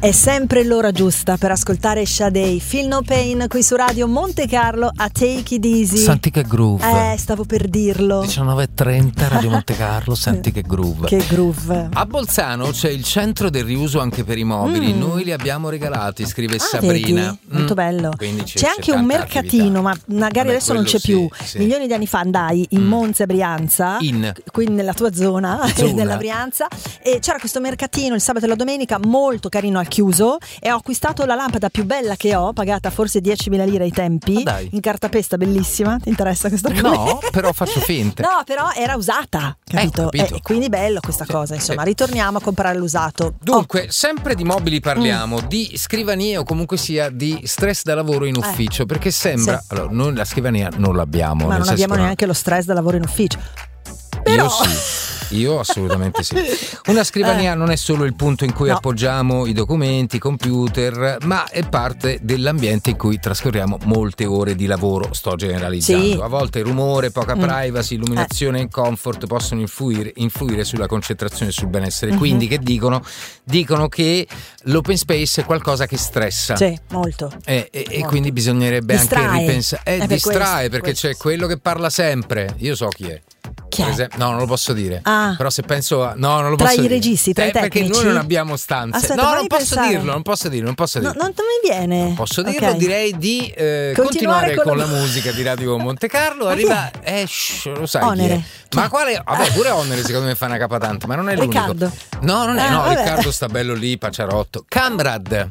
È sempre l'ora giusta per ascoltare Sade, Feel No Pain qui su Radio Monte Carlo a Take It Easy. Senti che groove. Stavo per dirlo. 19:30 Radio Monte Carlo, senti che groove. Che groove. A Bolzano c'è il centro del riuso anche per i mobili. Noi li abbiamo regalati, scrive Sabrina. Vedi? Molto bello. Quindi c'è anche un mercatino, ma magari adesso non c'è più. Sì. Milioni di anni fa andai in Monza e Brianza, qui nella tua zona, nella Brianza, e c'era questo mercatino il sabato e la domenica molto carino al chiuso, e ho acquistato la lampada più bella che ho, pagata forse 10.000 lire ai tempi, in cartapesta, bellissima. Ti interessa questo argomento? No, però faccio finta. No, però era usata, capito? Capito. Quindi bello questa cosa, insomma. Ritorniamo a comprare l'usato. Dunque, sempre di mobili parliamo, di scrivanie o comunque sia di stress da lavoro in ufficio, perché sembra, allora, noi la scrivania non l'abbiamo. Ma non abbiamo neanche lo stress da lavoro in ufficio. Però... Io assolutamente sì. Una scrivania non è solo il punto in cui appoggiamo i documenti, i computer, ma è parte dell'ambiente in cui trascorriamo molte ore di lavoro. Sto generalizzando. Sì. A volte rumore, poca privacy, illuminazione e comfort possono influire sulla concentrazione e sul benessere. Quindi che dicono che l'open space è qualcosa che stressa. Sì, molto. E quindi bisognerebbe distrae. Anche ripensare. Distrae perché questo. C'è quello che parla sempre. Io so chi è. Chi è? No, non lo posso dire. Però se penso a... No, non lo tra posso i dire. Registi, tra i tecnici. Perché noi non abbiamo stanze. Aspetta, non posso dirlo. Non posso dirlo. No, non mi viene. Non posso dirlo, direi di continuare con la musica di Radio Monte Carlo. Arriva lo sai Onere. Chi è? Ma quale? Vabbè, pure Onere secondo me fa una capatante, ma non è l'unico. Riccardo. No, non è. Vabbè. Riccardo sta bello lì, Pacciarotto. Camrad.